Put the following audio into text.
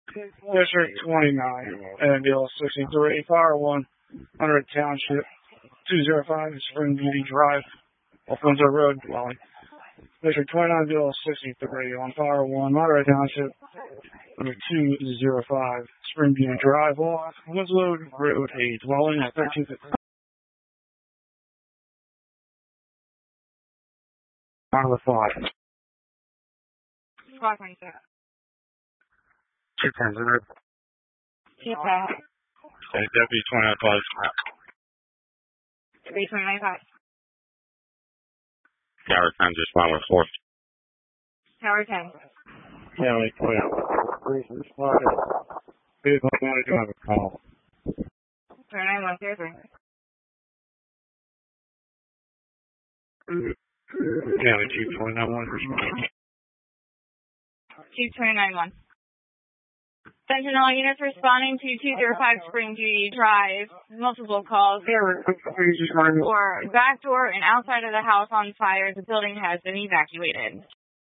District 29, ambulance 63, Fire 100 Township, 205 Spring Beauty Drive, Alfonso Road, dwelling. District 29, Bill 63, on Fire 1, Monterey Township, 205 Spring Beauty Drive, Winslow Road, a dwelling at 1350. On the 5. 5.6. 210. Keep that. Deputy 29 329.5. Tower 10, just 114. Tower 10. County 12. Please respond. Vehicle County to have a call. 29103. County 229 229.1. Sentinel units responding to 205 Spring Beauty Drive. Multiple calls for back door and outside of the house on fire. The building has been evacuated.